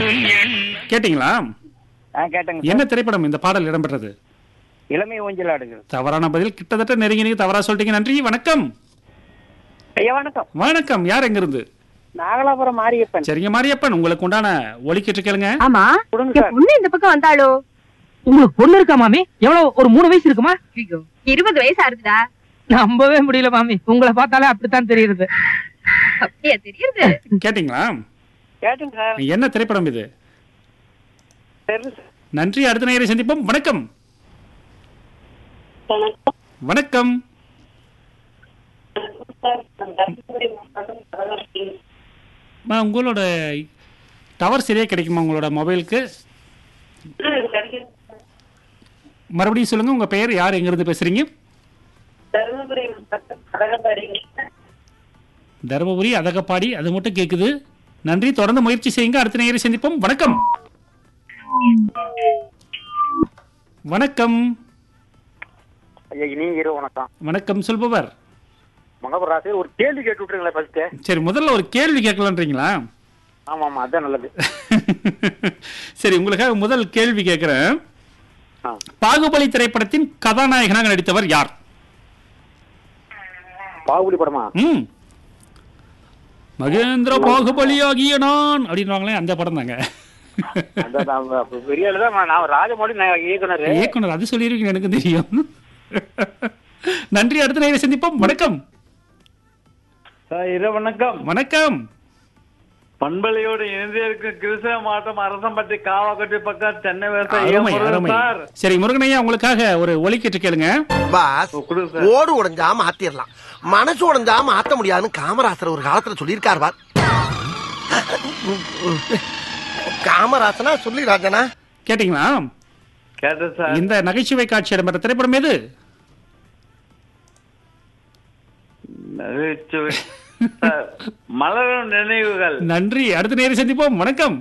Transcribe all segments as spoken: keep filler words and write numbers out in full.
கேட்டீங்களா? ஆ கேட்டேங்க என்ன சார். திரைப்படம் இந்த பாடல் இடம்பெற்றது? இளமை ஊஞ்சல் ஆடுகிறது. தவறான பதில். கிட்டத்தட்ட நெருங்கி நீங்க தவறா சொல்லிட்டீங்க. நன்றி, வணக்கம். ஐயா வணக்கம். வணக்கம். யார் எங்க இருந்து? நாகலாபுரம் மாரியப்பன். சரிங்க மாரியப்பன், உங்களுக்கு உண்டான ஒலிக்கிட்டு கேளுங்க. ஆமா, கொடுங்க என் சார். பொண்ணு இந்த பக்கம் வந்தாளோ? உங்களுக்கு பொண்ணு இருக்கா மாமி? எவ்வளவு, ஒரு மூணு வயசு இருக்குமா? இருபது வயசு ஆகுதுடா. நம்பவே முடியல மாமி, உங்களை பார்த்தாலே அப்படித்தான் தெரியுது. அப்படியா தெரியுது? கேட்டீங்களா? கேட்டேங்க சார். என்ன திரைப்படம் இது? சரி சார். நன்றி, அடுத்த நேயரை சந்திப்போம். வணக்கம். வணக்கம். அம்மா, உங்களோட டவர் சரியா கிடைக்குமா உங்களோட மொபைலுக்கு? மறுபடியும் சொல்லுங்க, உங்க பெயர், யார், எங்க இருந்து பேசுறீங்க? தருமபுரி அதகப்பாடி, அது மட்டும் கேக்குது. நன்றி, தொடர்ந்து முயற்சி செய்யுங்க. அடுத்த நேயரை சந்திப்போம். வணக்கம். வணக்கம். ஐயா இனிய இரவு வணக்கம். வணக்கம் சொல்பவர். மங்கபுரம் ராசி. ஒரு கேள்வி கேட்டு விட்டுருங்களேன் ஃபர்ஸ்ட். சரி, முதல்ல ஒரு கேள்வி கேட்கலான்றீங்களா? ஆமா ஆமா, அதான் நல்லது. சரி, உங்களுக்காக முதல் கேள்வி கேட்கிறேன். ஆ. பாகுபலி திரைப்படத்தின் கதாநாயகனாக நடித்தவர் யார்? பாகுபலி படமா? ம் மகேந்திர பாகுபலி ஆகிய நான் அப்படின்வாங்களே, அந்த படம் தாங்க. அதான் நான் அப்ப பெரிய ஆளு தான். நான் ராஜமௌழி நான் இயக்குனர். இயக்குனர் அது சொல்லியிருக்கீங்க, எனக்கு தெரியும். நன்றி, அடுத்த நேரம் சந்திப்போம். வணக்கம். சார் இரவு வணக்கம். வணக்கம். பண்பலையோடு இணைந்திருக்க கிருஷ்ண மாவட்டம் அரசம்பட்டி காவாக்கட்டி பக்கம் சென்னை அருமை, அருமை. சார். சரி முருகனையா, உங்களுக்காக ஒரு ஒலிக்கிட்டு கேளுங்க. பாஸ், கொடுங்க சார். ஓடு உடைஞ்சா மாத்திரலாம், மனசு உடைஞ்சா மாத்த முடியாதுன்னு காமராசர் ஒரு காலத்துல சொல்லியிருக்கார் பார். காமராசனா சொல்லி ராஜனா? கேட்டீங்களா? கேட்டேன் சார். இந்த நகைச்சுவை காட்சி இடம்பெற்ற திரைப்படம் எது? நகைச்சுவை. சார், மலரும் நினைவுகள். நன்றி, அடுத்த நேரம் சந்திப்போம். வணக்கம்.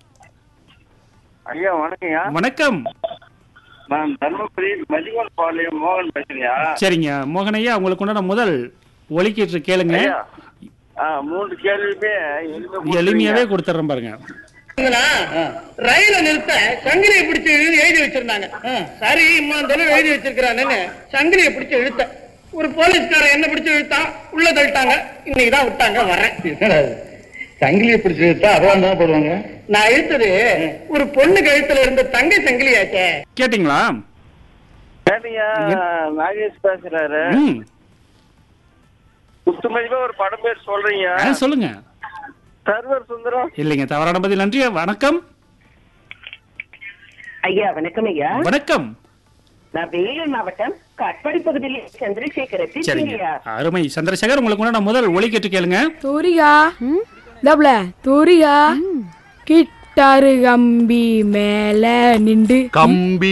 ஐயா வணக்கம்யா. வணக்கம். நான் தர்மபுரி மதிகோன் பாளையம் மோகன் பேசுறியா? சரிங்க மோகனையா, உங்களுக்கு உண்டான முதல் ஒலிக்கிட்டு கேளுங்க. ஐயா, ஆ, மூன்று கேள்வியுமே எளிமையா எளிமையாவே கொடுத்துறேன் பாருங்க. ரயில நிறுத்த சங்கிலியை பிடிச்சு எழுதி வச்சிருந்தாங்க. சரி இம்மா தானே எழுதி வச்சிருக்கிறான்னு சங்கிலியை பிடிச்சு இழுத்த. ஒரு போலீஸ்காரன் என்ன பிடிச்சு இழுத்தா, உள்ள தள்ளிட்டாங்க. இன்னைக்குதான் விட்டாங்க, வரேன். சங்கிலியை பிடிச்சி இழுத்தா அதான் தான் போடுவாங்க. நான் இழுத்தது ஒரு பொண்ணு கழுத்துல இருந்த தங்கை சங்கிலியாச்சே. கேட்டீங்களா? கேட்டீங்க. நாகேஷ் பேசுறாரு. ம் குத்து மதிப்பா ஒரு படம் பேர் சொல்றீங்க. ஆ, சொல்லுங்க. சர்வர் சுந்தரம். இல்லைங்க, தவறான பதில். நன்றி, வணக்கம். ஐயா வணக்கம். ஐயா வணக்கம். நான் வேலூர் மாவட்டம் காட்பாடி பகுதியில் சந்திரசேகர சரிங்க, பேசுறேன். அருமை. சந்திரசேகர், உங்களுக்கு உண்டான முதல் ஒலிக்கிட்டு கேளுங்க. தூரியா டபுள தூரியா கிட்டாரு கம்பி மேல நின்று கம்பி